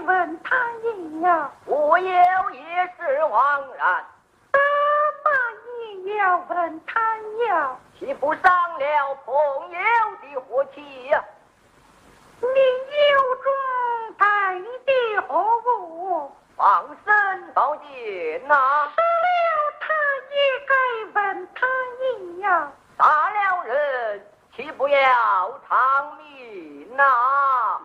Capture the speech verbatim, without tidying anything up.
问他也要， 我有也是枉然。 大马也要问他要， 岂不伤了朋友的和气呀？ 你有中带的何物？ 放生宝剑呐！ 死了他也该问他也要， 杀了人岂不要